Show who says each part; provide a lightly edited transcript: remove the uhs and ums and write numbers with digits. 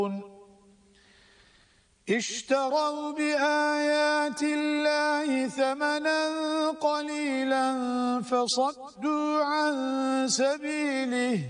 Speaker 1: اشتروا بآيات الله ثمنا قليلا فصدوا عن سبيله